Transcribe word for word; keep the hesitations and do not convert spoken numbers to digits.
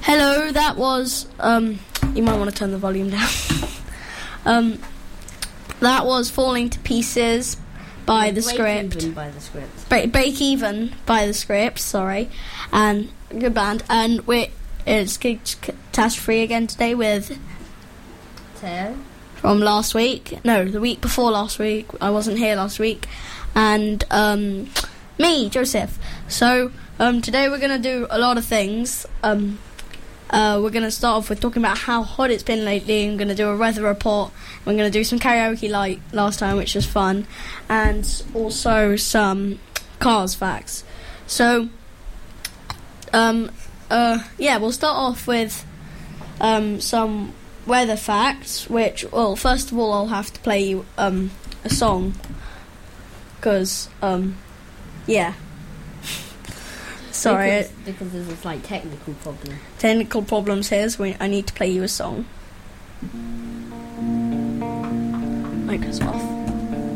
Hello, that was, um, you might want to turn the volume down. um, that was Falling to Pieces by the break Script. Even by the Script. Break, break Even by the Script, sorry. And good band. And we it's Catastrophe again today with Teo. From last week. No, the week before last week. I wasn't here last week. And um, me, Joseph. So um, today we're going to do a lot of things. Um, uh, we're going to start off with talking about how hot it's been lately. I'm going to do a weather report. We're going to do some karaoke like last time, which was fun. And also some Cars facts. So, um, uh, yeah, we'll start off with um, some weather facts, which, well, first of all, I'll have to play you um, a song. Because, um, yeah. Sorry. Because, because there's a slight technical problem. Technical problems here, so we, I need to play you a song. Microsoft.